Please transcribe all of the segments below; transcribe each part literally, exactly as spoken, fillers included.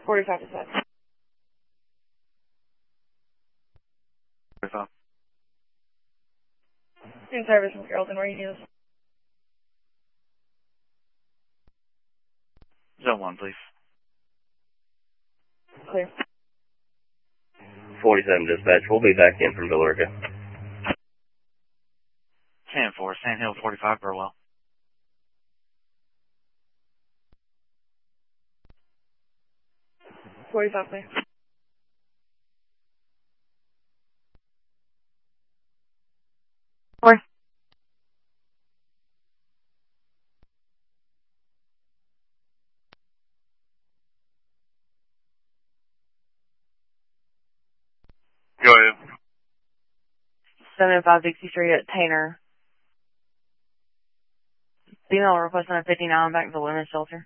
forty-five dispatch. forty-five. In service from Carrollton, where you need us. Zone one, please. Clear. forty-seven dispatch. We'll be back in from Billerica. ten four, Sand Hill forty-five, Burwell. forty-five, clear. Four. Go ahead. seven oh five Dixie Street at Tainer. Female requesting a fifty-nine back to the women's shelter.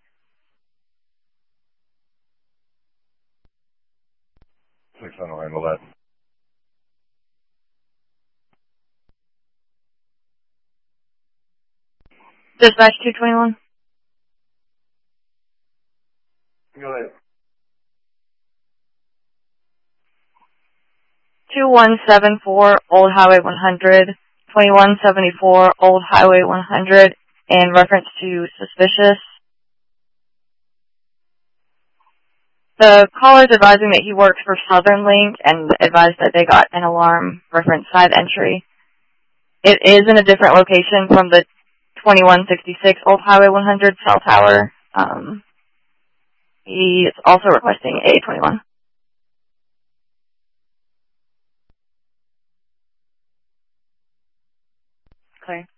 six hundred will handle that. Dispatch two twenty-one. Go ahead. two one seven four Old Highway one hundred, twenty-one seventy-four Old Highway one hundred, in reference to suspicious. The caller is advising that he works for Southern Link and advised that they got an alarm reference side entry. It is in a different location from the twenty-one sixty-six Old Highway one hundred cell tower. Um, he is also requesting A twenty-one. Okay.